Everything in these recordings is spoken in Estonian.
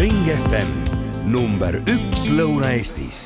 Ring FM, number 1 Lõuna-Eestis.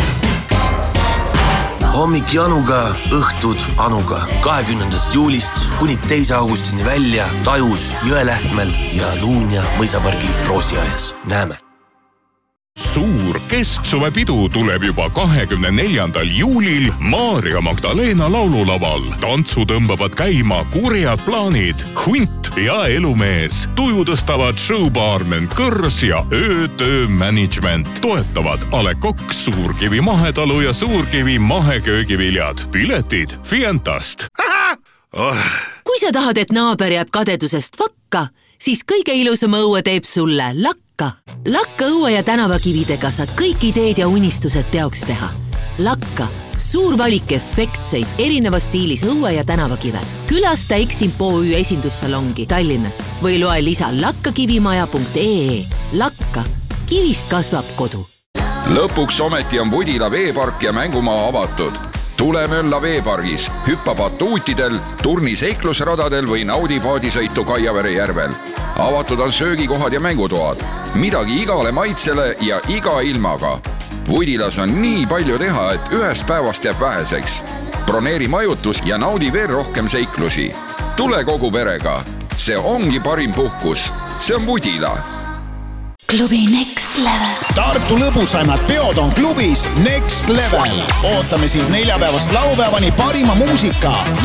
Hommik Januga, õhtud Anuga. 20. juulist kuni 2. augustini välja Tajus, Jõelähtmel ja Luunja mõisapargi Roosiaias. Näeme! Suur kesksuvepidu tuleb juba 24. juulil Maarja Magdalena laululaval. Tantsu tõmbavad käima kurjad plaanid, Hunt ja Elumees. Tuju tõstavad showbaarmen Kõrs ja Öötöö management. Toetavad A Le Coq, Suurkivi mahetalu ja Suurkivi maheköögiviljad. Piletid Fientast. Kui sa tahad, et naaber jääb kadedusest vakka, siis kõige ilusam õue teeb sulle Lakka. Lakka õue ja tänavakividega saad kõik ideed ja unistused teoks teha. Lakka, suur valik efektseid, erineva stiilis õue ja tänavakive. Külasta Eximpo OÜ esindussalongi Tallinnas või loe lisa lakkakivimaja.ee. Lakka, kivist kasvab kodu. Lõpuks ometi on Budila veepark ja mängumaa avatud. Tule mölla veepargis, hüppa batuutidel, turni seiklusradadel või naudi paadisõitu Kaiavere järvel. Avatud on söögikohad ja mängutoad. Midagi igale maitsele ja iga ilmaga. Budilas on nii palju teha, et ühest päevast jääb väheseks. Broneeri majutus ja naudi veel rohkem seiklusi. Tule kogu perega. See ongi parim puhkus. See on Budila. Klubi Next Level. Tartu lõbusaimad peod on klubis Next Level. Ootame sind neljapäevast laupäevani parima muusika